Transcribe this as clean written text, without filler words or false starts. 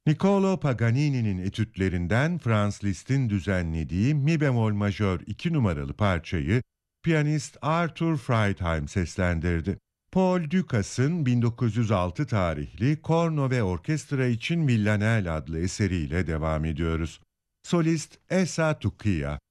Niccolo Paganini'nin etütlerinden Franz Liszt'in düzenlediği Mi bemol majör 2 numaralı parçayı piyanist Arthur Freidheim seslendirdi. Paul Ducas'ın 1906 tarihli korno ve orkestra için Villanelle adlı eseriyle devam ediyoruz. Solist Esa Tukia,